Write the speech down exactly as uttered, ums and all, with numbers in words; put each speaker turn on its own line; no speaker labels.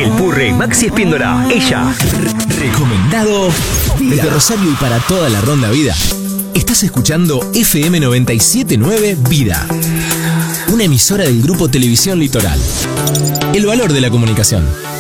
El Purre Maxi Espíndola. Ella.
Recomendado desde Rosario y para toda la ronda vida. Estás escuchando F M noventa y siete punto nueve Vida, una emisora del Grupo Televisión Litoral. El valor de la comunicación.